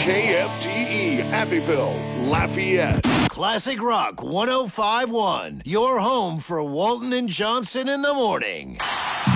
KFTE Happyville, Lafayette. Classic Rock 105.1, your home for Walton and Johnson in the morning.